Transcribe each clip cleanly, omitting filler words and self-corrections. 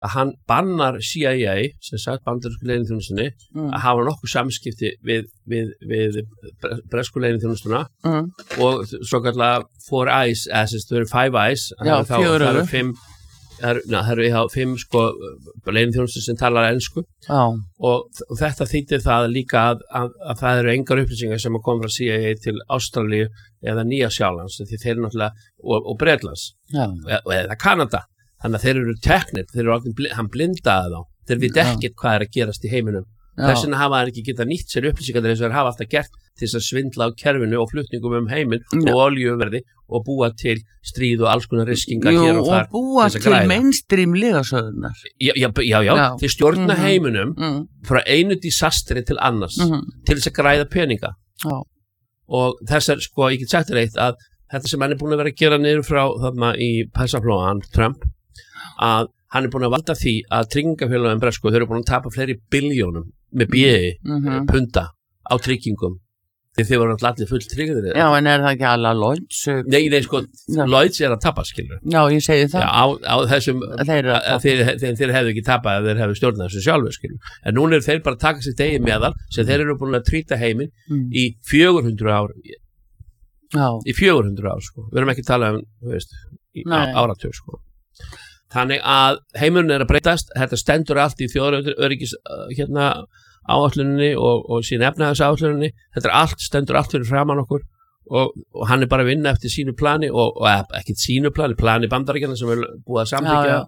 að hann bannar CIA, sem sagt bandarísku leyniþjónustunni, að hafa nokkuð samskipti við bresku leyniþjónustuna og svo kallar Four Eyes, þau eru Five Eyes, það eru 5 það eru 5 sko leyniþjónustur sem talar ensku og þetta þýddi það líka að það eru engar upplýsingar sem að koma frá CIA til Ástralíu eða Nýja-Sjálands því þeir eru náttúrulega og Bretlands eða Kanada þannig að þeir eru teknir, hann blindaði þá þeir vita ekkert hvað er að gerast í heiminum þess vegna hafa þeir ekki getað nýtt sér upplýsingar þess að þeir hafa alltaf gert til þess að svindla á kerfinu og flutningum heiminn og olíuverði og búa til stríð og alls konar riskingar hér og þar og búa til mainstream liðasöðunar þeir stjórna heiminum frá einu disastri til annars til þess að græða peninga og þess sko, ég get sagt þér eitt að þetta sem hann búin að vera að gera niður frá þarna í Persaflóan, Trump að hann búin að valda því að tryggingafélagin bresku, þau eru búin að tapa fleiri biljónum með punda á tryggingum því þau voru allir full tryggðir Já, en er það ekki alveg Lloyds? Nei, sko, Lloyds er að tapa, skilur Já, ég segi það á þessum, þeir hefðu ekki tapað ef þeir hefðu stjórnað þessu sjálfur, skilur en núna eru þeir bara að taka sér degi meðal sem þeir eru búin að trýta heiminn í 400 ár í 400 ár, sko við erum ekki að tala þú veist, áratug, sko Þannig að heimurinn er að breytast, þetta stendur allt í þjóðaröryggis áætluninni og sín efnahagsáætluninni, þetta allt stendur allt fyrir framan okkur og hann er bara að vinna eftir sínu plani og ekki sínu plani Bandaríkjanna sem er búið að samþykkja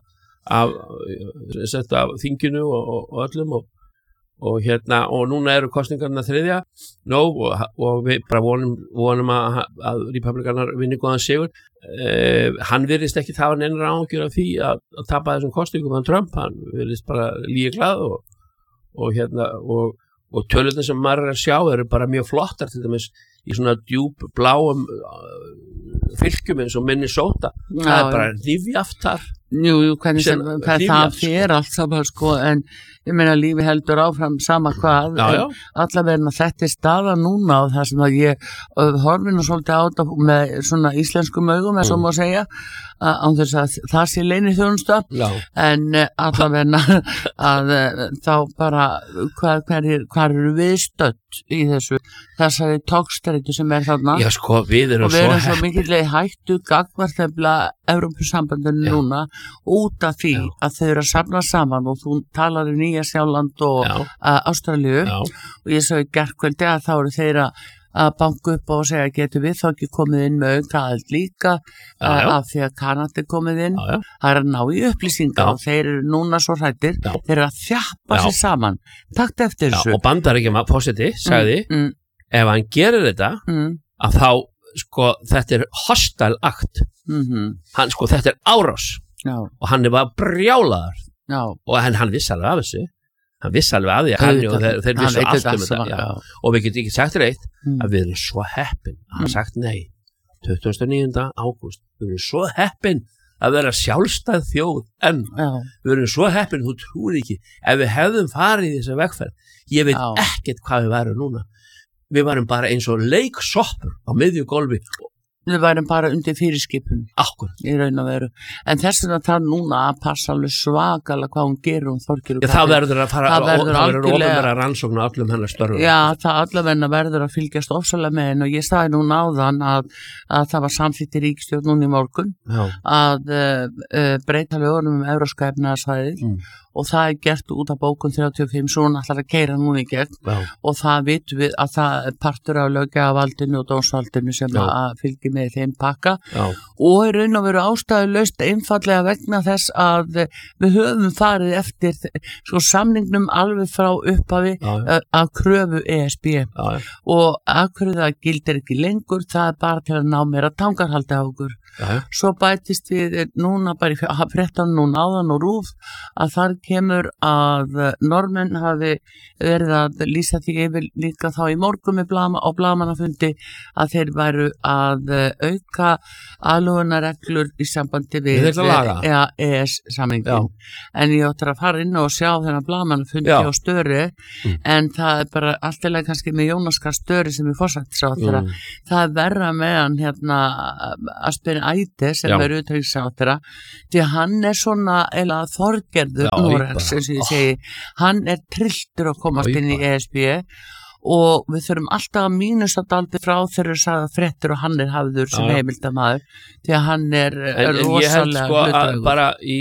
af þinginu og öllum og núna eru kosningarna 3. og við bara vonum að republikanar vinni góðan sigur hann virðist ekki hafa neinar áhyggjur af því að tapa þessum kosningum af Trump, hann virðist bara líglað og tölurnar sem maður er að sjá eru bara mjög flottar til dæmis í svona djúp bláum fylkjum eins og Minnesota það er bara lífjaftar hvernig það fer allt saman sko en ég meina lífi heldur áfram sama hvað allavega þetta staða núna og það sem að ég horfi nú svolítið á þetta með svona íslenskum augum eins og má segja án þess að það sé leyniþjónusta en allavega að þá bara hvar eru við stödd í þessari tókstreitu sem er þarna sko, við erum svo mikilvæg hættu gagnvartefla Evrópusambandinu núna út af því að þau eru að safna saman og þú talar Nýja-Sjáland og Ástralíu og ég svo í gærkvöldi að þá eru þeir að banka upp og segja getur við þá ekki komið inn með aukaaðild líka af því að Kanada er komið inn það er að ná í upplýsingar og þeir eru núna svo hrættir þeir eru að þjappa sér saman takt eftir þessu og Bandaríkjaman forseti sagði ef hann gerir þetta að þá sko þetta er hostile act hann sko þetta er árás og hann er bara brjálaður og hann vissi alveg af þessu hann vissi alveg af því að hann og þeir vissi allt þetta og við getum ekki sagt reitt að við erum svo heppin hann sagt nei 29. ágúst við erum svo heppin að vera sjálfstæð þjóð en við erum svo heppin þú trúir ekki ef við hefðum farið í þessa vegferð ég veit ekkert hvað við værum núna við varum bara eins og leiksoppur á miðju gólfi við værum bara undir fyrirskipun í raun og veru en þess að það núna að passa alveg svakalega hvað hún gerir Þorgerður það verður að fara það verður opinbera rannsókn á öllum hennar störfum það allavega verður að fylgjast ofsalega með henn og ég sagði núna áðan að það var samþykkt í ríkisstjórn núna í morgun að breyta lögunum Evrópska efnahagssvæðið og það er gert út af bókun 35 svo hún ætlar að keyra núna í gegn og það vitum við að það er partur af löggjafarvaldinu og dómsvaldinu sem að fylgja með þeim pakka og er raun og veru ástæðulaust einfallega vegna þess að við höfum farið eftir sko samningnum alveg frá upphafi að kröfu ESB og að hverju það gildir ekki lengur það er bara til að ná meira tangarhaldi á okkur svo bætist við núna bara í fréttan núna áðan og RÚV að þar kemur að Norðmenn hafi verið að lýsa því yfir líka þá í morgun með blaðamannafundi að þeir væru að auka aðlögunarreglur í sambandi við EES samningin en ég ætla að fara inn og sjá þennan blaðamannafundi á Störi en það er bara alltilega kannski með Jónas Gahr Störi sem er forsætisráðherra það er verra með hann hérna að spyrja Eide sem utanríkisráðherra því að hann svona eða Þorgerður Noregs eins og ég segi, hann trilltur að komast inn í ESB og við þurfum alltaf að mínusa daldi frá þegar sagða fréttir og hann hafður sem heimildamaður því að hann rosalega ég held bara í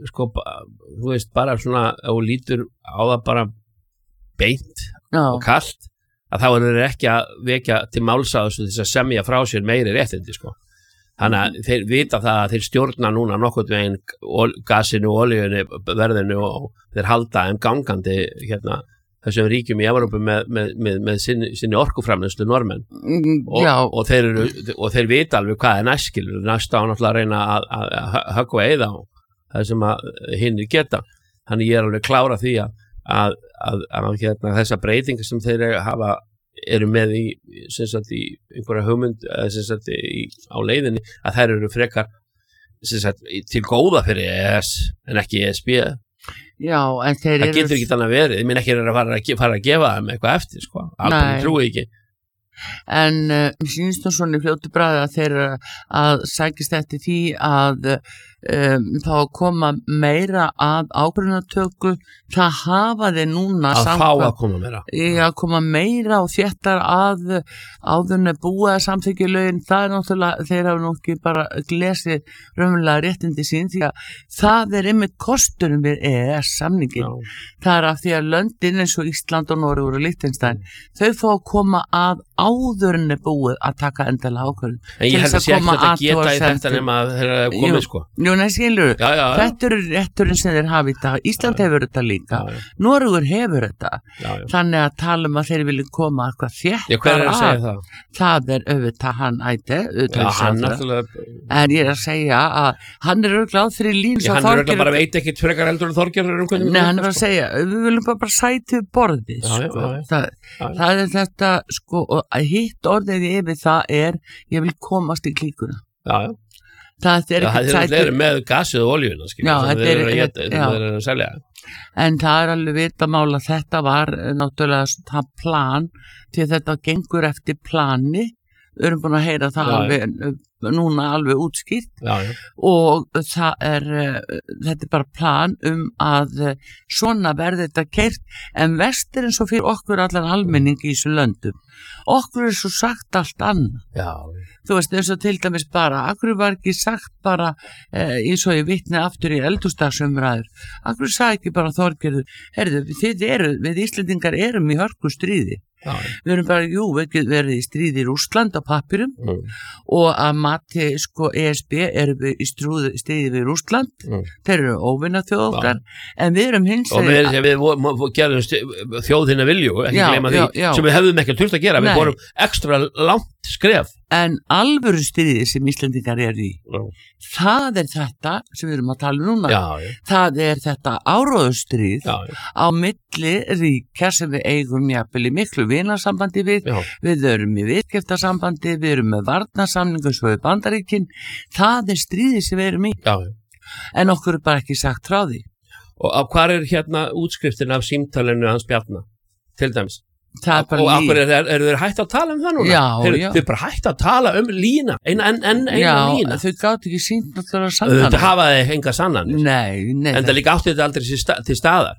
þú veist bara svona og lítur á það bara beint og kalt að þá ekki að vekja til málsáðs þess að semja frá sér meiri réttindi þannig að þeir vita það að þeir stjórna núna nokkurn veginn gasinu og olíunni verðinu og þeir halda gangandi þessum ríkjum í Evrópu með sinni orkuframleiðslu Normenn og þeir vita alveg hvað næskilur næst á náttúrulega að reyna að höggva eða á það sem að hinn geta þannig ég alveg klára því að þessa breytingar sem þeir eru með í einhverja hugmynd á leiðinni að þær eru frekar til góða fyrir ES en ekki ESB en þeir það getur ekki þannig verið, ég minn ekki að fara að gefa þeim eitthvað eftir alveg trúi ekki en mér sýnist svona í fljótu bragði að þeir að sækist eftir því að þá koma meira að ákvörðunartöku það hafa þeir núna að koma meira og þéttar að áðurinn búa samþykja lögin, það náttúrulega þeir hafa nú ekki bara glesið raunverulega réttindi sín því að það einmitt kosturum við EES samningin það af því að löndin eins og Ísland og Noregur og Liechtenstein þau fá að koma að áðurinn búið að taka endalega ákvörðun en ég held að sé ekki að geta í þetta nema að þeir hafa komið þetta eru rétturinn sem þeir hafa í dag Ísland hefur þetta líka Noregur hefur þetta þannig að tala að þeir vilja koma eitthvað þéttar að það auðvitað hann Eide en ég að segja að hann örugglega fyrir lín hann örugglega bara veit ekki frekar heldur en Þorgerður nei hann að segja við viljum bara sæti borði það þetta hitt orðið yfir það ég vil komast í klíkuna það er með gasið og olíuna það er að selja en það alveg vitamál að þetta var náttúrulega það plan því að þetta gengur eftir plani við erum búin að heyra það núna alveg útskýrt og þetta bara plan að svona verði þetta keyrt en vestur eins og fyrir okkur allan almenning í þessu löndum okkur svo sagt allt annað þú veist eins og til dæmis bara akkur var ekki sagt bara eins og ég vitni aftur í eldhúsdagsumræður akkur sagði ekki bara Þorgerður heyrðu við Íslendingar erum í hörku stríði við erum bara, við verðum í stríði í Rússland á pappirum og að mati ESB erum við í stríði við Rússland þeir eru óvinna þjóð okkar en við erum hins og við gerðum þjóðina vilju ekki gleyma því sem við hefðum ekki þurft að gera við vorum ekstra langt skref en alvöru stríði sem Íslendingar eru í það þetta sem við erum að tala núna það þetta áróðustríð á milli ríkja sem við eigum jafnvel í miklu vinarsambandi við erum í viðskiptasambandi við erum með varnarsamningu svo við Bandaríkin það stríði sem við erum í en okkur bara ekki sagt frá því og hvar útskriftin af símtalinu hans Bjarna til dæmis og akkur eru þeir hægt að tala það núna þeir bara hægt að tala lína eina lína þau gátt ekki sínt náttúrulega sannanir þetta hafa þeir enga sannanir en það líka átti þetta aldrei til staðar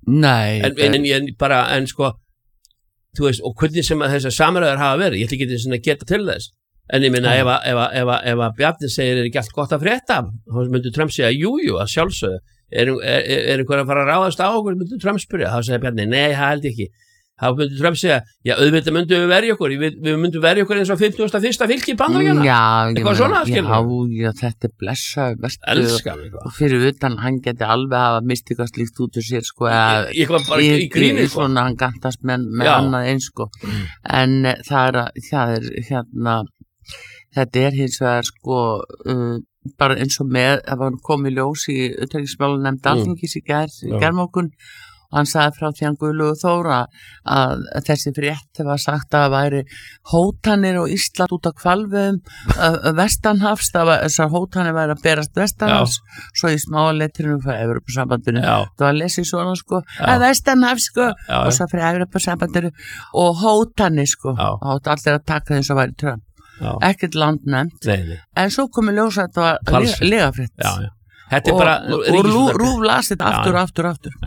en þú veist og hvernig sem að þessar samræður hafa verið ég ætla ekki að geta til þess en ég minna ef að Bjarni segir ekki allt gott að frétta þá myndur Trump segja jújú að sjálfsögðu er einhver að fara að ráðast á okkur myndur Trump spyrja þá segir Bjarni nei það held ekki þá myndur Trump segja, auðvitað myndum við verja okkur við myndum verja okkur eins og 51. fylki í Bandaríkjanna eitthvað svona þetta blessa og fyrir utan hann geti alveg hafa mistikast líkt út úr sér í gríni svona hann gantast með annað eins en það er þetta hins vegar bara eins og með það var komið ljós í utanríkismálanefnd Alþingis í gærmorgun hann sagði frá því hann Guðlaugur Þór að þessi frétt var sagt að það væri hótanir á Ísland út á hvalveiðum vestanhafs, þessar hótanir væri að berast vestanhafs, svo í smáleitrinu frá Evrópusambandinu, það var að lesa í svona að vestanhafs og svo frá Evrópusambandinu og hótanir átt allir að taka þess að væri Trump ekkert land nefnt, en svo komið ljósa þetta var legafrétt þetta er bara og RÚV las þetta aftur